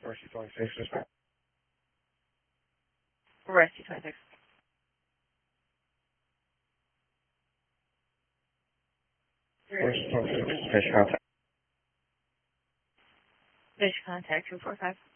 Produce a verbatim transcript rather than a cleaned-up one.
Rescue twenty-six, dispatch. Rescue twenty-six. Rescue twenty-six, fish contact. Fish contact two four five.